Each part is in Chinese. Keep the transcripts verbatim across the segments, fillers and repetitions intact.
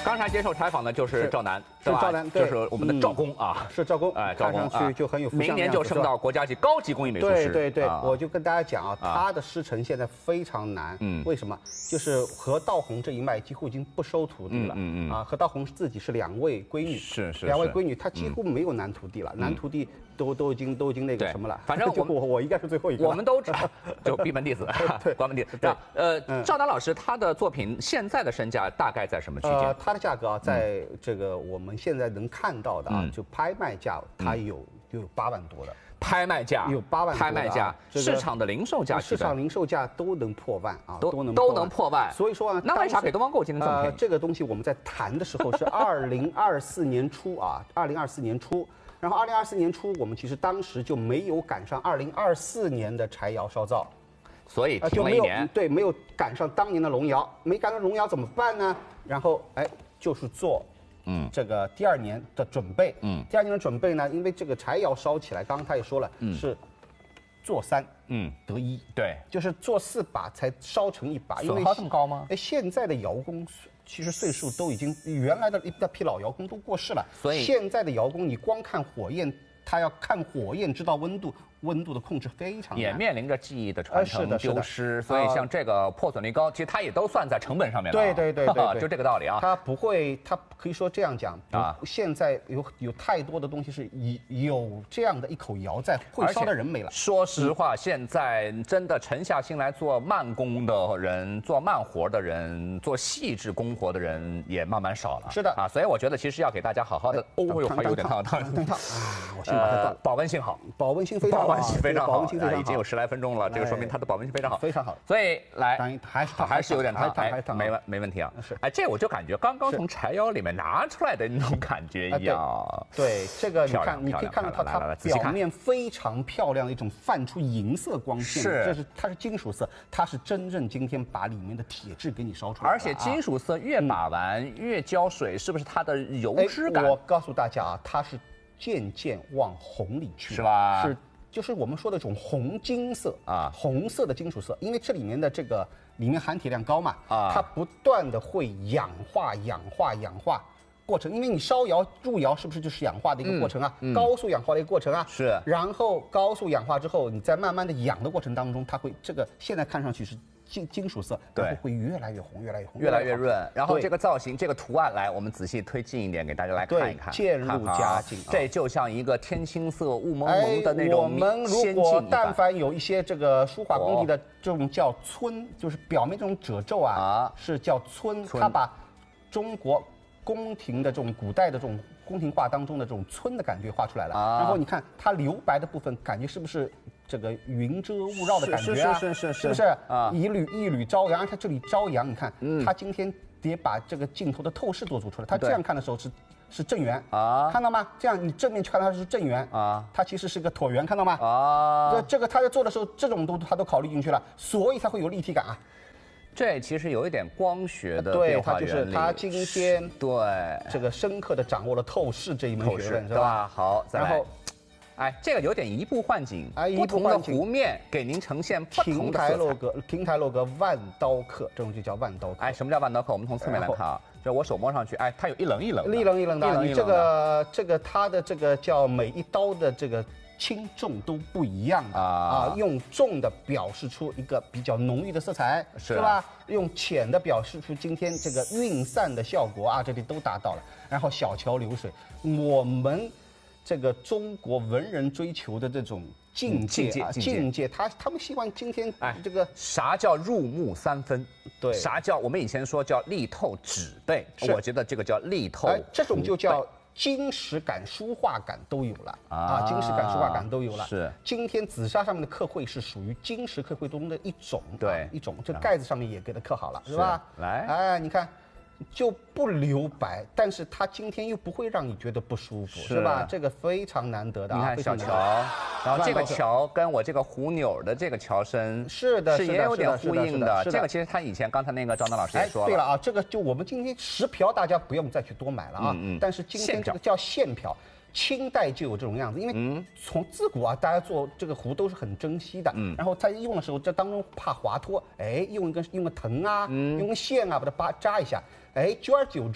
刚才接受采访的就是赵楠，是吧？ 赵楠， 就是我们的赵工啊， 是赵工， 哎，赵工看上去就很有福相的样子。 明年就升到国家级高级工艺美术师。 对对对，我就跟大家讲啊，他的师承现在非常难。嗯，为什么？就是何道红这一脉几乎已经不收徒弟了。嗯嗯啊，何道红自己是两位闺女， 是是两位闺女，她几乎没有男徒弟了，男徒弟都都已经都已经那个什么了。 反正我我应该是最后一个。 我们都知道，就闭门弟子， 对， 关门弟子。对，呃，赵楠老师他的作品现在的身价大概在什么区间？ 呃，它的价格啊，在这个我们现在能看到的啊，就拍卖价，它有有八万多的。 拍卖价有八万多， 拍卖价，市场的零售价， 市场零售价都能破万啊， 都能都能破万。 所以说啊， 那为啥给东方购今天这么便宜？ 这个东西我们在谈的时候是二零二四年初啊，二零二四年初，然后二零二四年初我们其实当时就没有赶上二零二四年的柴窑烧造， 所以停了一年， 对，没有赶上当年的龙窑，没赶上龙窑怎么办呢？然后哎，就是做。嗯，这个第二年的准备，嗯，第二年的准备呢，因为这个柴窑烧起来，刚刚他也说了，嗯，是做三，嗯，得一， 对， 就是做四把才烧成一把， 损耗这么高吗？ 哎，现在的窑工其实岁数都已经，原来的一大批老窑工都过世了， 所以现在的窑工，你光看火焰，他要看火焰知道温度。温度的控制非常难， 也面临着技艺的传承丢失，所以像这个破损率高，其实它也都算在成本上面了。 对对对对， 就这个道理啊。 它不会，它可以说这样讲啊。现在有有太多的东西是有这样的一口窑在，会烧的人没了。 说实话，现在真的沉下心来做慢工的人、做慢活的人、做细致工活的人也慢慢少了。 是的啊，所以我觉得其实要给大家好好的。哦呦，还有点烫烫烫烫啊！我先把它断了。 保温性好， 保温性非常好。 保温性非常好， 非常好， 已经有十来分钟了，这个说明它的保温性非常好， 非常好。 所以来， 还是还是有点烫， 哎， 没问没问题啊。 是， 哎，这我就感觉刚刚从柴窑里面拿出来的那种感觉一样。 对，这个你看，你可以看到它，它表面非常漂亮的一种泛出银色光线， 是， 这是它是金属色，它是真正今天把里面的铁质给你烧出来。 而且金属色越把玩越浇水，是不是它的油脂感？ 我告诉大家啊，它是渐渐往红里去， 是吧？ 是。就是我们说的这种红金色啊，红色的金属色，因为这里面的这个里面含铁量高嘛，啊，它不断的会氧化、氧化、氧化过程，因为你烧窑入窑是不是就是氧化的一个过程啊？嗯嗯、高速氧化的一个过程啊。 是。 然后高速氧化之后，你在慢慢的氧的过程当中，它会这个现在看上去是金金属色， 对， 会越来越红，越来越红， 越来越润。然后这个造型、这个图案，来，我们仔细推近一点，给大家来看一看， 渐入佳境。 这就像一个天青色、雾蒙蒙的那种。 我们如果但凡有一些这个书画工艺的这种叫皴，就是表面这种褶皱啊，是叫皴。它把中国宫廷的这种古代的这种宫廷画当中的这种皴的感觉画出来了。然后你看它留白的部分，感觉是不是？这个云遮雾绕的感觉啊， 是是是是， 是不是啊？一缕一缕朝阳，它这里朝阳，你看，嗯，它今天得把这个镜头的透视做出来，它这样看的时候是是正圆啊，看到吗？这样你正面去看它是正圆啊，它其实是个椭圆，看到吗？啊，这这个他在做的时候，这种都他都考虑进去了，所以才会有立体感啊。 这其实有一点光学的对，它就是他今天对这个深刻的掌握了透视这一门学问， 是吧？好，然后。哎，这个有点移步换景，哎，不同的弧面给您呈现不同的色彩。 亭台楼阁，亭台楼阁万刀刻，这种就叫万刀刻。 哎，什么叫万刀刻？我们从侧面来看啊，就我手摸上去，哎，它有一棱一棱的， 一棱一棱的。你这个这个它的这个叫每一刀的这个轻重都不一样的啊，用重的表示出一个比较浓郁的色彩，是吧？用浅的表示出今天这个晕散的效果啊，这里都达到了。然后小桥流水，我们。这个中国文人追求的这种境界啊，境界，他他们希望今天哎，这个啥叫入木三分？ 对， 啥叫我们以前说叫力透纸背？我觉得这个叫力透， 这种就叫金石感、书画感都有了啊，金石感、书画感都有了。 是， 今天紫砂上面的刻绘是属于金石刻绘中的一种， 对， 一种。这盖子上面也给它刻好了，是吧？ 来， 哎，你看。就不留白，但是它今天又不会让你觉得不舒服，是吧？这个非常难得的。 你看小桥，然后这个桥跟我这个虎钮的这个桥身是的， 是也有点呼应的。这个其实他以前刚才那个赵楠老师也说了。 对了啊，这个就我们今天石瓢大家不用再去多买了啊。嗯嗯。但是今天这个叫线瓢。清代就有这种样子，因为从自古啊，大家做这个壶都是很珍惜的，嗯，然后在用的时候，这当中怕滑脱，哎，用一根用个藤啊，嗯，用个线啊，把它扒扎一下，哎，久而久之，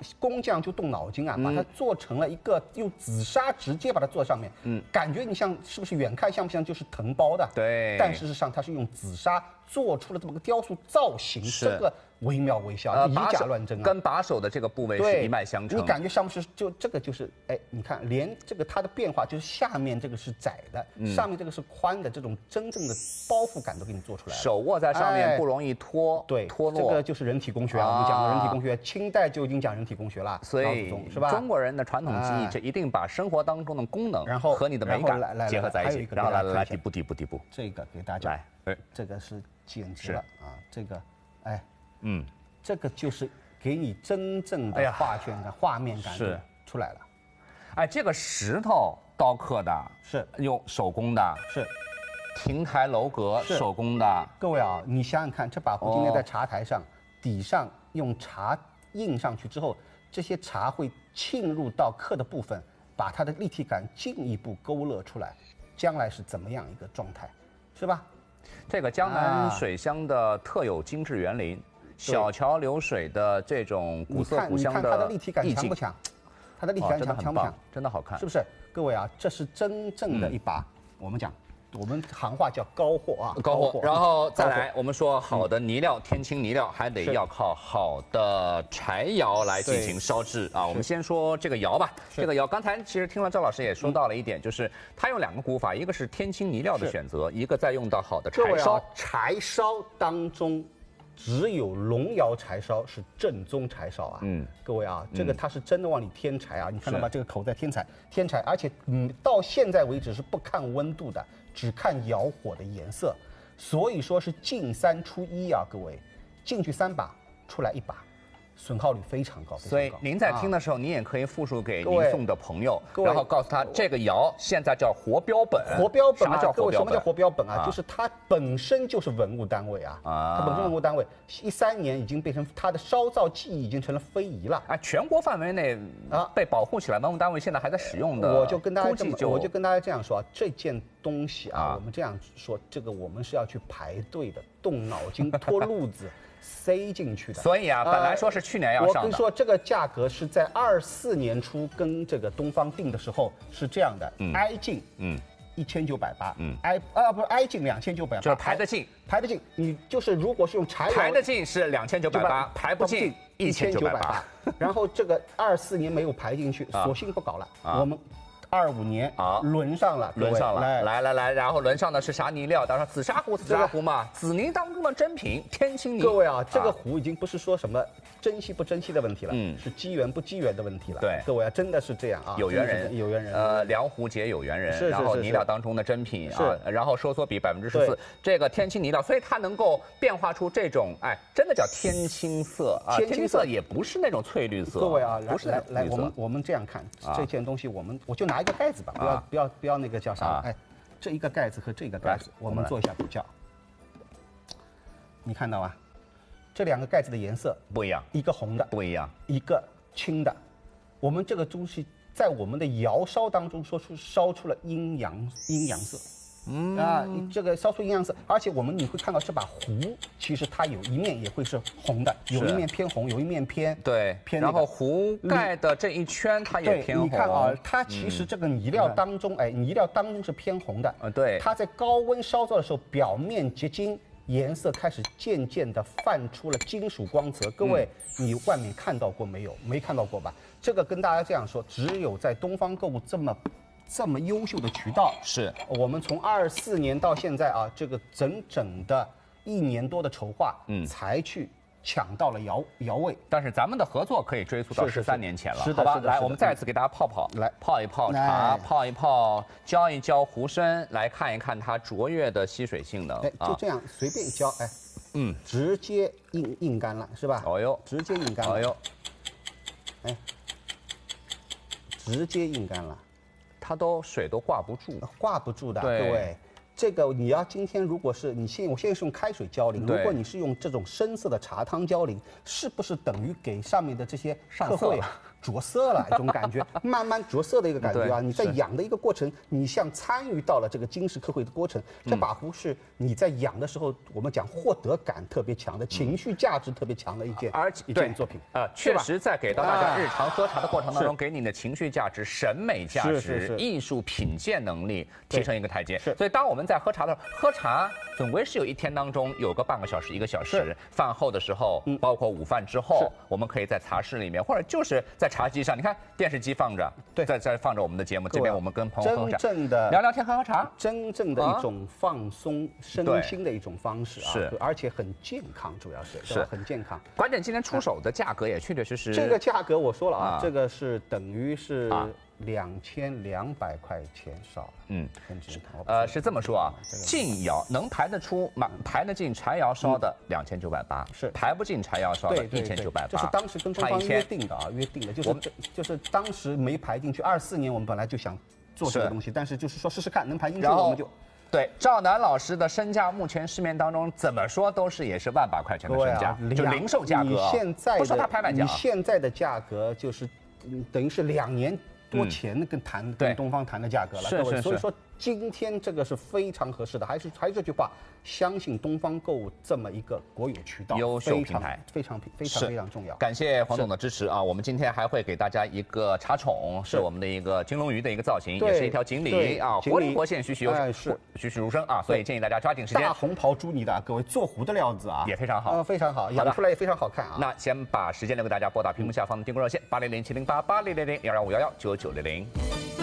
工匠就动脑筋啊，把它做成了一个用紫砂直接把它做上面，嗯，感觉你像是不是远看像不像就是藤包的？ 对， 但事实上它是用紫砂做出了这么个雕塑造型，这个惟妙惟肖，呃、以假乱真啊。 跟把手的这个部位是一脉相承。 你感觉像不是就这个就是哎，你看连这个它的变化就是下面这个是窄的，嗯、上面这个是宽的，这种真正的包覆感都给你做出来了。 手握在上面不容易脱，哎、 对， 脱落。 这个就是人体工学啊，我们讲过人体工学，清代就已经讲人体工学了， 所以是吧？ 中国人的传统技艺，这一定把生活当中的功能， 然后和你的美感结合在一起。然后来来底部底部底部， 这个给大家来，哎， 这个是简直了啊！这个，哎， 嗯， 这个就是给你真正的画卷感、画面感是出来了。 哎，这个石头刀刻的， 是用手工的， 是亭台楼阁手工的。 各位啊，你想想看，这把壶今天在茶台上，底上用茶印上去之后，这些茶会沁入到刻的部分，把它的立体感进一步勾勒出来，将来是怎么样一个状态，是吧？ 这个江南水乡的特有精致园林，小桥流水的这种古色古香的意境， 你看它的立体感强不强？它的立体感强强不强？ 真的好看， 是不是？各位啊，这是真正的一把，我们讲。我们行话叫高货啊， 高货。然后再来，我们说好的泥料，天青泥料还得要靠好的柴窑来进行烧制啊。我们先说这个窑吧。这个窑，刚才其实听了赵老师也说到了一点，就是他用两个古法，一个是天青泥料的选择，一个再用到好的柴烧。 柴烧当中，只有龙窑柴烧是正宗柴烧啊。嗯，各位啊，这个它是真的往里添柴啊，你看到吗？这个口在添柴，添柴，而且嗯，到现在为止是不看温度的。只看窑火的颜色，所以说是进三出一啊，各位，进去三把，出来一把，损耗率非常高。 所以您在听的时候，您也可以复述给您送的朋友，然后告诉他这个窑现在叫活标本。 活标本啊， 各位，什么叫活标本啊？就是它本身就是文物单位啊，它本身文物单位，一三年已经变成它的烧造技艺已经成了非遗了啊，全国范围内啊被保护起来，文物单位现在还在使用的。 我就跟大家这么，我就跟大家这样说啊，这件东西啊，我们这样说，这个我们是要去排队的，动脑筋，脱路子。塞进去的， 所以啊，本来说是去年要上的。 我跟你说，这个价格是在二四年初跟这个东方定的时候是这样的，挨进，嗯，一千九百八，嗯，挨啊不是挨进两千九百八， 就是排得进， 排得进。你就是如果是用柴窑， 排得进是两千九百八，排不进一千九百八。 然后这个二四年没有排进去，索性不搞了，我们。二五年啊，轮上了， 轮上了，来来来，然后轮上的是啥泥料？当然紫砂壶，紫砂壶嘛，紫泥当中的珍品，天青泥。 各位啊，这个壶已经不是说什么珍惜不珍惜的问题了，嗯，是机缘不机缘的问题了。 对， 各位啊，真的是这样啊， 有缘人， 有缘人。 呃，良壶结有缘人，然后泥料当中的珍品啊，然后收缩比百分之十四，这个天青泥料，所以它能够变化出这种，哎，真的叫天青色啊，天青色也不是那种翠绿色。 各位啊， 不是来来，我们我们这样看这件东西，我们我就拿一个盖子吧，不要。不要不要那个叫啥？哎，这一个盖子和这个盖子，我们做一下比较。你看到吗？这两个盖子的颜色不一样， 一个红的不一样， 一个青的。我们这个东西在我们的窑烧当中说出烧出了阴阳阴阳色。嗯啊，这个烧出阴阳色，而且我们你会看到这把壶，其实它有一面也会是红的，有一面偏红，有一面偏对偏、那个。然后壶盖的这一圈它也偏红。 你看啊，它其实这个泥料当中，嗯、哎，泥料当中是偏红的。 啊，对。 它在高温烧造的时候，表面结晶，颜色开始渐渐的泛出了金属光泽。各位，嗯、你外面看到过没有？没看到过吧？这个跟大家这样说，只有在东方购物这么。这么优秀的渠道， 是我们从二四年到现在啊，这个整整的一年多的筹划，嗯，才去抢到了窑窑位。 但是咱们的合作可以追溯到十三年前了， 是的， 好吧？来，我们再次给大家泡泡，来泡一泡茶，泡一泡，浇一浇壶身，来看一看它卓越的吸水性能。 哎，就这样随便浇，哎，嗯，直接印印干了，是吧？ 哦哟， 直接印干了， 哦哟， 哎，直接印干了。 它都水都挂不住， 挂不住的，各位。这个你要今天如果是你现我现在是用开水浇淋，如果你是用这种深色的茶汤浇淋，是不是等于给上面的这些客户着色了，一种感觉，慢慢着色的一个感觉啊。 对你在养的一个过程，你像参与到了这个金石刻绘的过程，这把壶是你在养的时候，我们讲获得感特别强的，情绪价值特别强的一件， 而且一件作品啊，确实在给到大家日常喝茶的过程当中， 是给你的情绪价值、审美价是是是、 值艺术品鉴能力提升一个台阶。 是所以当我们在喝茶的时候，喝茶总归是有一天当中有个半个小时、一个小时，饭后的时候，包括午饭之后，我们可以在茶室里面，或者就是在茶几上，你看电视机放着， 对， 在在放着我们的节目，这边我们跟朋友喝茶， 真正的聊聊天、喝喝茶， 真正的一种放松身心的一种方式啊， 是， 而且很健康，主要是是很健康。 关键今天出手的价格也确确实实， 这个价格我说了啊， 啊这个是等于是两千两百块钱少， 嗯， 是呃是这么说啊，进窑能排得出买排得进柴窑烧的两千九百八， 是排不进柴窑烧的一千九百八， 这是当时跟东方约定的啊，约定的，就是就是当时没排进去，二四年我们本来就想做这个东西，但是就是说试试看能排进去，我们就。 对，赵楠老师的身价，目前市面当中怎么说都是也是万把块钱的身价，啊、就零售价格、啊。 你现在不说它拍卖价、啊， 你现在的价格就是，嗯、等于是两年多前跟谈、嗯、跟东方谈的价格了， 是是是。 所以说今天这个是非常合适的，还是还是这句话，相信东方购物这么一个国有渠道， 优秀平台非常非常非常重要。 感谢黄总的支持啊！我们今天还会给大家一个茶宠，是我们的一个金龙鱼的一个造型，也是一条锦鲤啊，活灵活现，栩栩有是栩栩如生啊！所以建议大家抓紧时间。 大红袍朱泥的各位做壶的料子啊， 也非常好， 呃，非常好，养出来也非常好看啊。 那先把时间留给大家，拨打屏幕下方的订购热线八零零七零八八零零零幺幺五幺幺九九零零。